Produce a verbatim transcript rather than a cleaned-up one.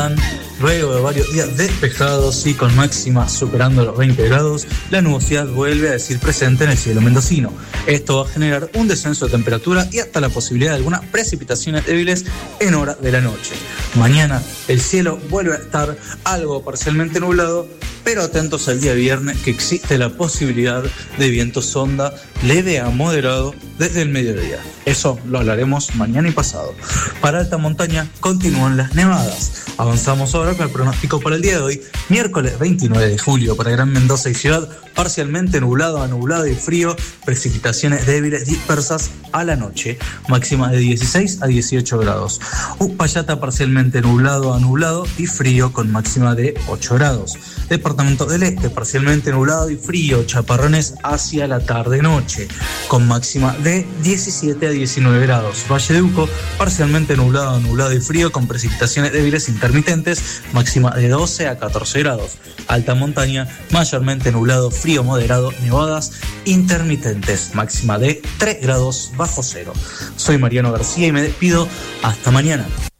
Luego de varios días despejados y con máxima superando los veinte grados, la nubosidad vuelve a decir presente en el cielo mendocino. Esto va a generar un descenso de temperatura y hasta la posibilidad de algunas precipitaciones débiles en horas de la noche. Mañana el cielo vuelve a estar algo parcialmente nublado, pero atentos al día viernes, que existe la posibilidad de viento sonda leve a moderado desde el mediodía. Eso lo hablaremos mañana y pasado. Para alta montaña continúan las nevadas. Avanzamos ahora con el pronóstico para el día de hoy, miércoles veintinueve de julio, para Gran Mendoza y Ciudad, parcialmente nublado a nublado y frío, precipitaciones débiles dispersas a la noche, máxima de dieciséis a dieciocho grados. Uspallata parcialmente nublado a nublado y frío con máxima de ocho grados. Departamento del Este, parcialmente nublado y frío, chaparrones hacia la tarde-noche, con máxima de diecisiete a diecinueve grados. Valle de Uco, parcialmente nublado, nublado y frío, con precipitaciones débiles intermitentes, máxima de doce a catorce grados. Alta montaña, mayormente nublado, frío moderado, nevadas intermitentes, máxima de tres grados bajo cero. Soy Mariano García y me despido. Hasta mañana.